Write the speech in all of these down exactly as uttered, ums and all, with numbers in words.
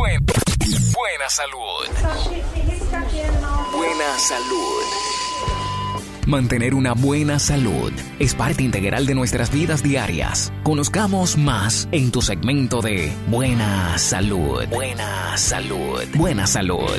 Buen, buena salud. Buena salud. Mantener una buena salud es parte integral de nuestras vidas diarias. Conozcamos más en tu segmento de Buena Salud. Buena Salud. Buena Salud.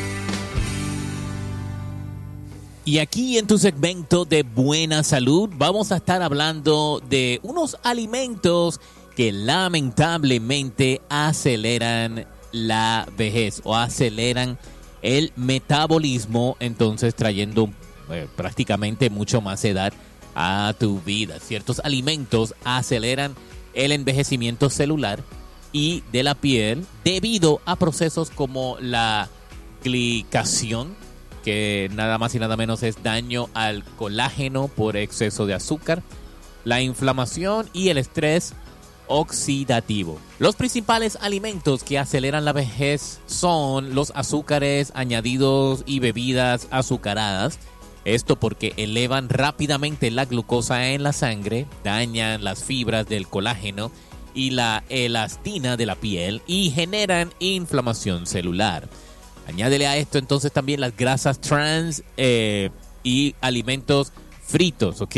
Y aquí en tu segmento de Buena Salud vamos a estar hablando de unos alimentos que lamentablemente aceleran la vejez o aceleran el metabolismo, entonces trayendo eh, prácticamente mucho más edad a tu vida. Ciertos alimentos aceleran el envejecimiento celular y de la piel debido a procesos como la glicación, que nada más y nada menos es daño al colágeno por exceso de azúcar, la inflamación y el estrés oxidativo. Los principales alimentos que aceleran la vejez son los azúcares añadidos y bebidas azucaradas. Esto porque elevan rápidamente la glucosa en la sangre, dañan las fibras del colágeno y la elastina de la piel y generan inflamación celular. Añádele a esto entonces también las grasas trans eh, y alimentos fritos, ¿ok?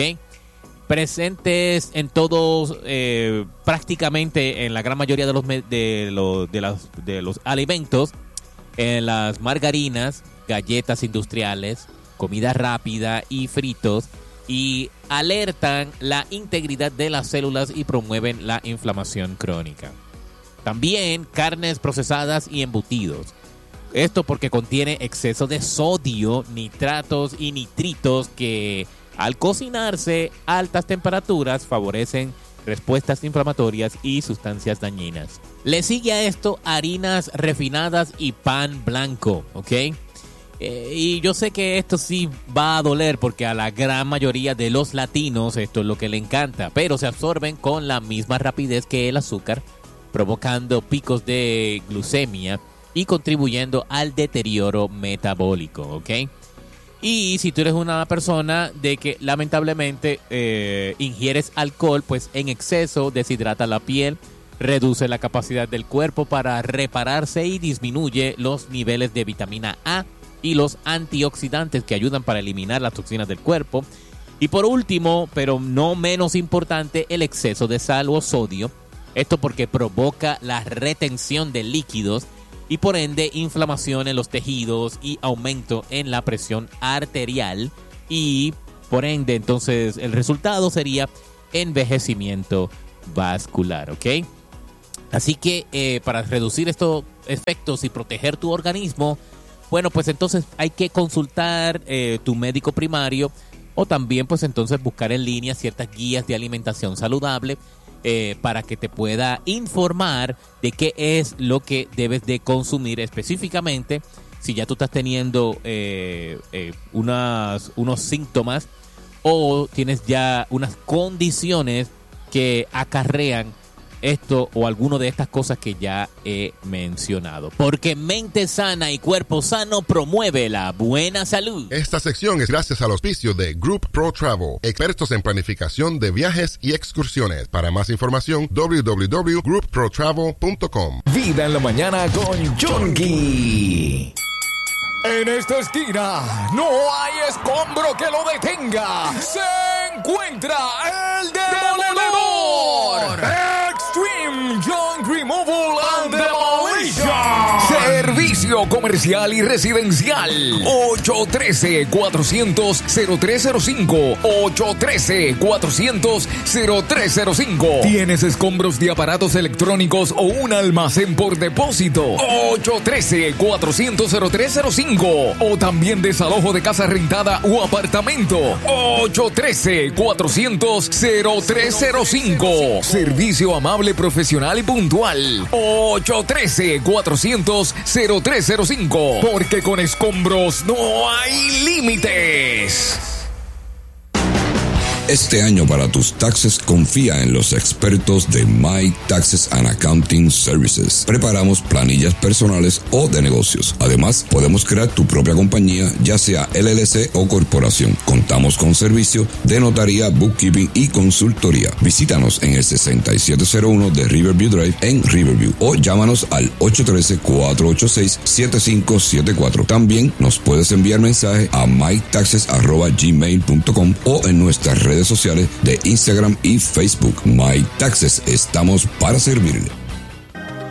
Presentes en todos, eh, prácticamente en la gran mayoría de los, de, los, de, las, de los alimentos, en las margarinas, galletas industriales, comida rápida y fritos, y alertan la integridad de las células y promueven la inflamación crónica. También carnes procesadas y embutidos. Esto porque contiene exceso de sodio, nitratos y nitritos que al cocinarse a altas temperaturas favorecen respuestas inflamatorias y sustancias dañinas. Le sigue a esto harinas refinadas y pan blanco, ¿ok? Eh, y yo sé que esto sí va a doler porque a la gran mayoría de los latinos esto es lo que le encanta, pero se absorben con la misma rapidez que el azúcar, provocando picos de glucemia y contribuyendo al deterioro metabólico, ¿ok? Y si tú eres una persona de que lamentablemente eh, ingieres alcohol, pues en exceso deshidrata la piel, reduce la capacidad del cuerpo para repararse y disminuye los niveles de vitamina A y los antioxidantes que ayudan para eliminar las toxinas del cuerpo. Y por último, pero no menos importante, el exceso de sal o sodio. Esto porque provoca la retención de líquidos y por ende inflamación en los tejidos y aumento en la presión arterial y por ende entonces el resultado sería envejecimiento vascular, ¿ok? Así que eh, para reducir estos efectos y proteger tu organismo, bueno, pues entonces hay que consultar eh, tu médico primario o también pues entonces buscar en línea ciertas guías de alimentación saludable Eh, para que te pueda informar de qué es lo que debes de consumir específicamente si ya tú estás teniendo eh, eh, unas, unos síntomas o tienes ya unas condiciones que acarrean esto o alguno de estas cosas que ya he mencionado. Porque mente sana y cuerpo sano promueve la buena salud. Esta sección es gracias al auspicio de Group Pro Travel, expertos en planificación de viajes y excursiones. Para más información, doble u doble u doble u punto group pro travel punto com. Vida en la mañana con Yongi. En esta esquina no hay escombro que lo detenga. Se encuentra el Demoledor. Extreme Junk Removal and Demolition. Servicio comercial y residencial. ocho uno tres, cuatro cero cero, cero tres cero cinco. ocho uno tres, cuatro cero cero, cero tres cero cinco. ¿Tienes escombros de aparatos electrónicos o un almacén por depósito? ocho uno tres, cuatro cero cero, cero tres cero cinco. O también desalojo de casa rentada o apartamento. ocho uno tres, cuatro cero cero, cero tres cero cinco. Servicio amable, profesional y puntual. ocho uno tres, cuatro cero cero, cero tres cero cinco. Porque con escombros no hay límites. Este año para tus taxes confía en los expertos de My Taxes and Accounting Services. Preparamos planillas personales o de negocios. Además, podemos crear tu propia compañía, ya sea L L C o corporación. Contamos con servicio de notaría, bookkeeping y consultoría. Visítanos en el sesenta y siete cero uno de Riverview Drive en Riverview o llámanos al ocho uno tres, cuatro ocho seis, siete cinco siete cuatro. También nos puedes enviar mensaje a mytaxes arroba gmail punto com o en nuestras redes sociales de Instagram y Facebook. My Taxes, estamos para servirle.